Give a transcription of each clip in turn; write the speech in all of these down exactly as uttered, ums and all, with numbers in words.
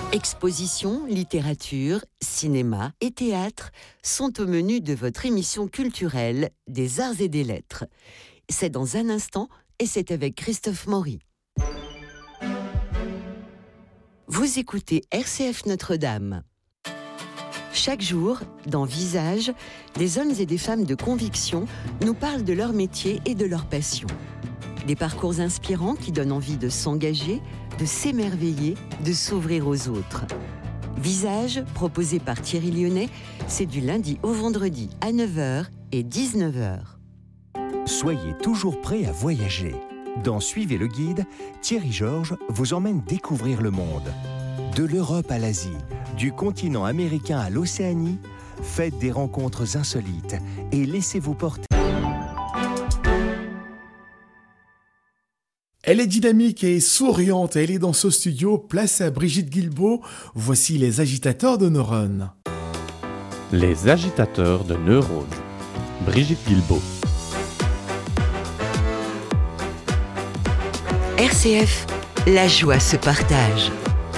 Expositions, littérature, cinéma et théâtre sont au menu de votre émission culturelle des Arts et des Lettres. C'est dans un instant et c'est avec Christophe Maury. Vous écoutez R C F Notre-Dame. Chaque jour, dans Visage, des hommes et des femmes de conviction nous parlent de leur métier et de leur passion. Des parcours inspirants qui donnent envie de s'engager, de s'émerveiller, de s'ouvrir aux autres. Visage, proposé par Thierry Lyonnais, c'est du lundi au vendredi à neuf heures et dix-neuf heures. Soyez toujours prêts à voyager. Dans Suivez le guide, Thierry Georges vous emmène découvrir le monde. De l'Europe à l'Asie, du continent américain à l'Océanie, faites des rencontres insolites et laissez-vous porter. Elle est dynamique et souriante. Elle est dans ce studio. Place à Brigitte Guilbeault. Voici les agitateurs de neurones. Les agitateurs de neurones. Brigitte Guilbeault. R C F, la joie se partage.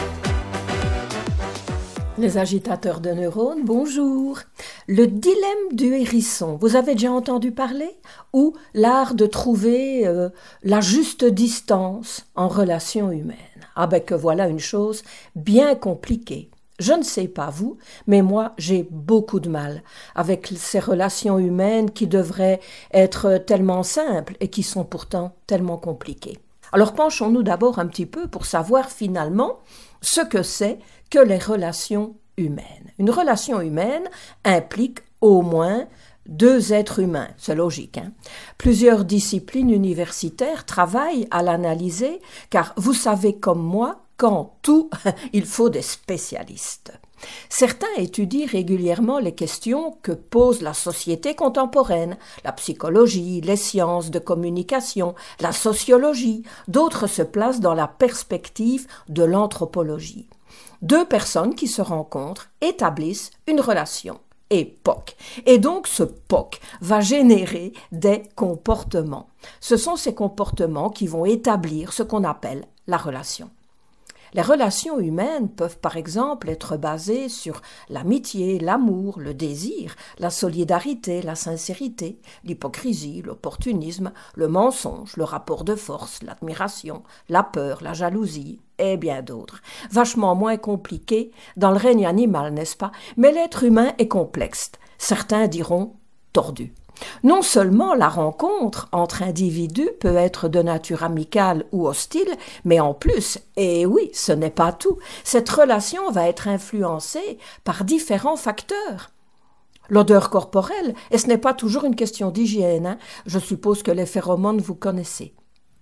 Les agitateurs de neurones, bonjour. Le dilemme du hérisson, vous avez déjà entendu parler? Ou l'art de trouver euh, la juste distance en relation humaine. Ah ben que voilà une chose bien compliquée. Je ne sais pas vous, mais moi j'ai beaucoup de mal avec ces relations humaines qui devraient être tellement simples et qui sont pourtant tellement compliquées. Alors penchons-nous d'abord un petit peu pour savoir finalement ce que c'est que les relations humaines. Une relation humaine implique au moins deux êtres humains, c'est logique. Hein? Plusieurs disciplines universitaires travaillent à l'analyser, car vous savez comme moi qu'en tout, il faut des spécialistes. Certains étudient régulièrement les questions que pose la société contemporaine, la psychologie, les sciences de communication, la sociologie. D'autres se placent dans la perspective de l'anthropologie. Deux personnes qui se rencontrent établissent une relation, et P O C. Et donc ce P O C va générer des comportements. Ce sont ces comportements qui vont établir ce qu'on appelle la relation. Les relations humaines peuvent par exemple être basées sur l'amitié, l'amour, le désir, la solidarité, la sincérité, l'hypocrisie, l'opportunisme, le mensonge, le rapport de force, l'admiration, la peur, la jalousie et bien d'autres. Vachement moins compliqué dans le règne animal, n'est-ce pas? Mais l'être humain est complexe. Certains diront tordu. Non seulement la rencontre entre individus peut être de nature amicale ou hostile, mais en plus, et oui, ce n'est pas tout, cette relation va être influencée par différents facteurs. L'odeur corporelle, et ce n'est pas toujours une question d'hygiène, hein, je suppose que les phéromones vous connaissez.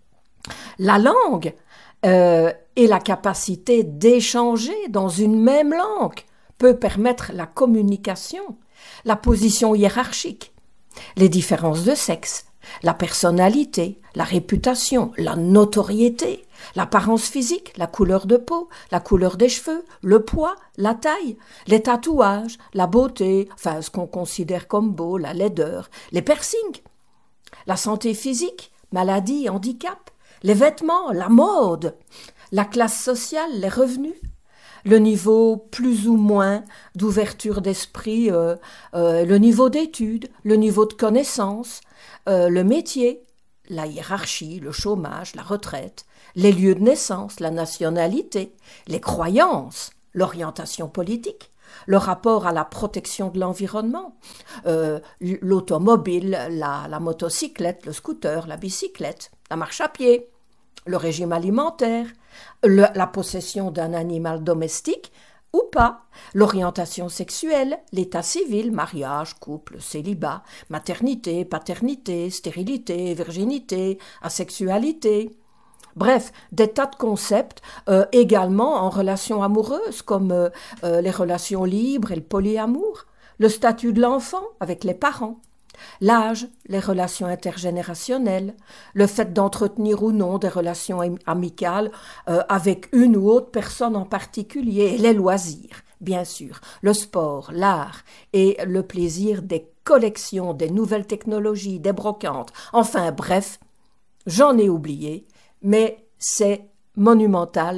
La langue euh, et la capacité d'échanger dans une même langue peut permettre la communication, la position hiérarchique. Les différences de sexe, la personnalité, la réputation, la notoriété, l'apparence physique, la couleur de peau, la couleur des cheveux, le poids, la taille, les tatouages, la beauté, enfin ce qu'on considère comme beau, la laideur, les piercings, la santé physique, maladie, handicap, les vêtements, la mode, la classe sociale, les revenus. Le niveau plus ou moins d'ouverture d'esprit, euh, euh, le niveau d'études, le niveau de connaissance, euh, le métier, la hiérarchie, le chômage, la retraite, les lieux de naissance, la nationalité, les croyances, l'orientation politique, le rapport à la protection de l'environnement, euh, l'automobile, la, la motocyclette, le scooter, la bicyclette, la marche à pied, le régime alimentaire, le, la possession d'un animal domestique ou pas, l'orientation sexuelle, l'état civil, mariage, couple, célibat, maternité, paternité, stérilité, virginité, asexualité. Bref, des tas de concepts euh, également en relations amoureuses comme euh, euh, les relations libres et le polyamour, le statut de l'enfant avec les parents. L'âge, les relations intergénérationnelles, le fait d'entretenir ou non des relations amicales euh, avec une ou autre personne en particulier, et les loisirs, bien sûr, le sport, l'art et le plaisir des collections, des nouvelles technologies, des brocantes, enfin bref, j'en ai oublié, mais c'est monumental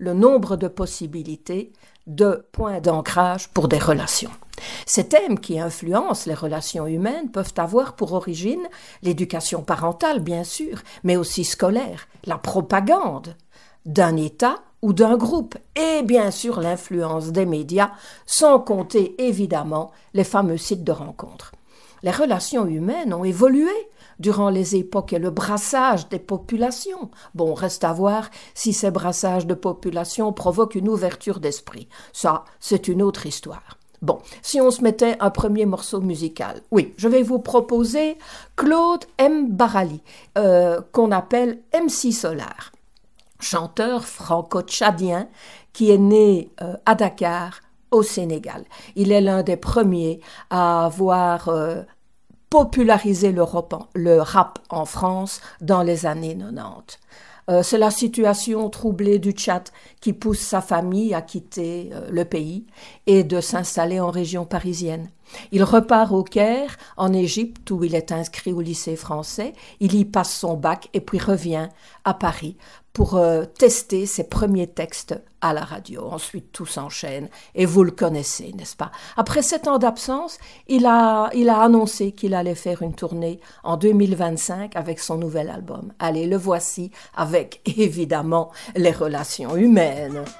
le nombre de possibilités, de points d'ancrage pour des relations. Ces thèmes qui influencent les relations humaines peuvent avoir pour origine l'éducation parentale, bien sûr, mais aussi scolaire, la propagande d'un État ou d'un groupe, et bien sûr l'influence des médias, sans compter évidemment les fameux sites de rencontres. Les relations humaines ont évolué durant les époques et le brassage des populations. Bon, reste à voir si ces brassages de population provoquent une ouverture d'esprit. Ça, c'est une autre histoire. Bon, si on se mettait un premier morceau musical. Oui, je vais vous proposer Claude M. Barali, euh, qu'on appelle M C Solar, chanteur franco-tchadien qui est né euh, à Dakar, au Sénégal. Il est l'un des premiers à avoir euh, popularisé le rap, en, le rap en France dans les années quatre-vingt-dix. Euh, c'est la situation troublée du Tchad qui pousse sa famille à quitter euh, le pays et de s'installer en région parisienne. Il repart au Caire, en Égypte, où il est inscrit au lycée français. Il y passe son bac et puis revient à Paris pour euh, tester ses premiers textes à la radio. Ensuite, tout s'enchaîne et vous le connaissez, n'est-ce pas? Après sept ans d'absence, il a, il a annoncé qu'il allait faire une tournée en deux mille vingt-cinq avec son nouvel album. Allez, le voici avec évidemment les relations humaines.